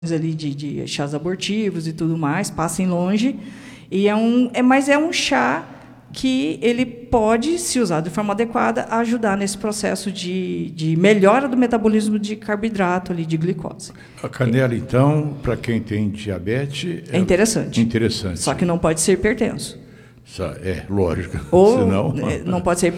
ali de chás abortivos e tudo mais, passem longe. Mas é um chá que ele pode, se usado de forma adequada, ajudar nesse processo de melhora do metabolismo de carboidrato, ali, de glicose. A canela, então, para quem tem diabetes... É interessante. Interessante. Só que não pode ser hipertenso. É, lógico. Ou senão... não pode ser hipertenso.